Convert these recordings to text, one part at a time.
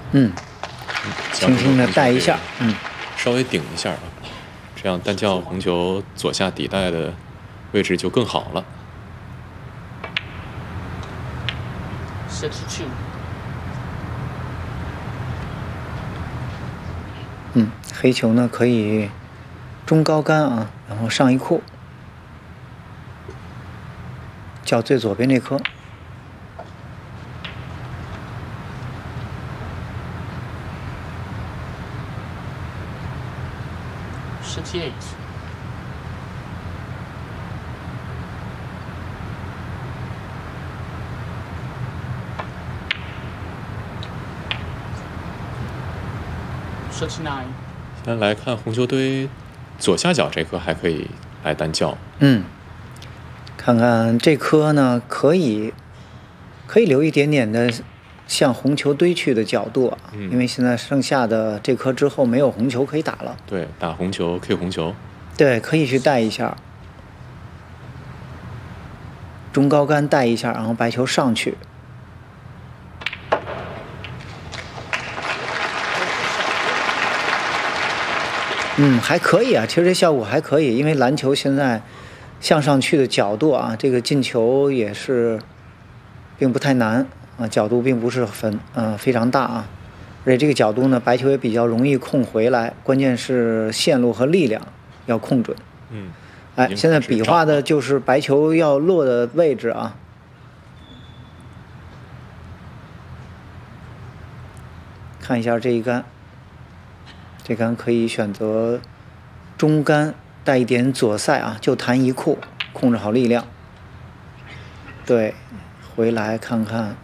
嗯，轻轻的带一下， 稍微顶一下啊，这样单叫红球左下底带的位置就更好了。 62。 黑球呢可以中高杆啊，然后上一库，叫最左边这颗。 68。69。 先来看红球堆左下角这颗还可以来单叫。 看看这颗呢，可以留一点点的向红球堆去的角度啊，因为现在剩下的这颗之后没有红球可以打了。 对，打红球 K 红球。 对，可以去带一下，中高杆带一下，然后白球上去。还可以啊，其实这效果还可以，因为篮球现在向上去的角度啊，这个进球也是并不太难啊，角度并不是非常大啊，而且这个角度呢，白球也比较容易控回来，关键是线路和力量要控准。现在比划的就是白球要落的位置啊。看一下这一杆，这杆可以选择中杆带一点左塞啊，就弹一库，控制好力量。对，回来看看。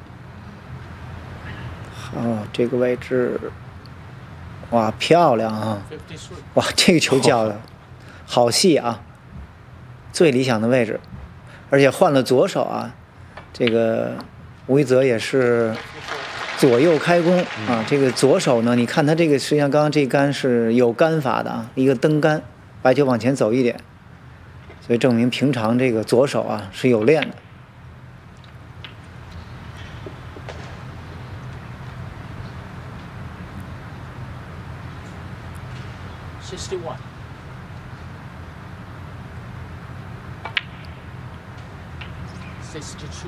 这个位置，哇，漂亮啊！哇，这个球叫的好细啊，最理想的位置，而且换了左手啊，这个吴一泽也是左右开弓啊。这个左手呢，你看他这个实际上刚刚这杆是有杆法的啊，一个蹬杆，白球往前走一点，所以证明平常这个左手啊是有练的。 61。62。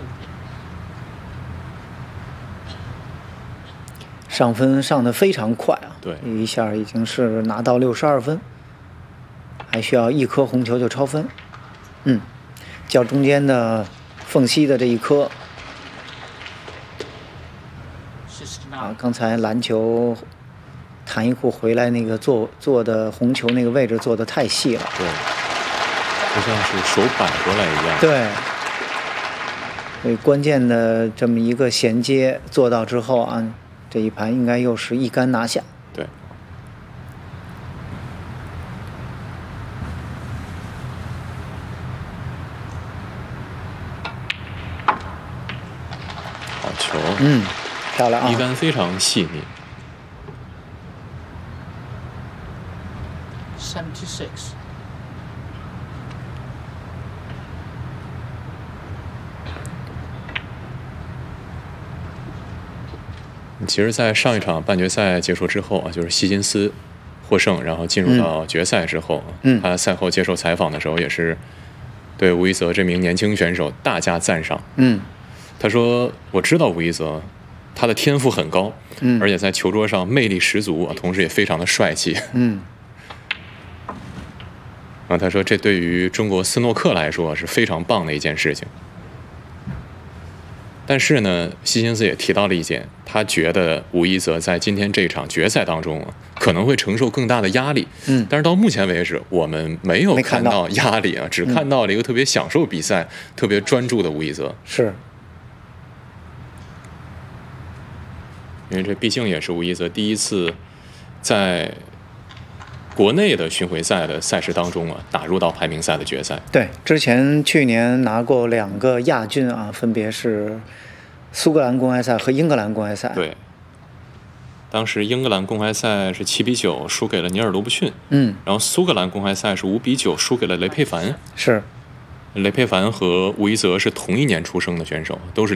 上分上得非常快啊！ 对， 一下已经是拿到62分，还需要一颗红球就超分。较中间的缝隙的这一颗。刚才篮球弹一库回来那个做的红球那个位置做的太细了。 对，就像是手摆过来一样。 对。所以关键的这么一个衔接做到之后啊，这一盘应该又是一杆拿下。 对。好球。 漂亮啊！ 一杆非常细腻。 76。 其实在上一场半决赛结束之后啊，就是希金斯获胜，然后进入到决赛之后，他赛后接受采访的时候也是对吴一泽这名年轻选手大加赞赏。他说：“我知道吴一泽，他的天赋很高，而且在球桌上魅力十足啊，同时也非常的帅气。”他说这对于中国斯诺克来说是非常棒的一件事情。但是呢，希金斯也提到了一点，他觉得吴一泽在今天这场决赛当中可能会承受更大的压力。但是到目前为止，我们没有看到压力啊，只看到了一个特别享受比赛、特别专注的吴一泽。 是。 因为这毕竟也是吴一泽第一次在国内的巡回赛的赛事当中打入到排名赛的决赛。 对，之前去年拿过2个亚军啊，分别是苏格兰公开赛和英格兰公开赛。 对，当时英格兰公开赛是7-9输给了尼尔罗布逊，然后苏格兰公开赛是5-9输给了雷佩凡。 是， 雷佩凡和吴一泽是同一年出生的选手，都是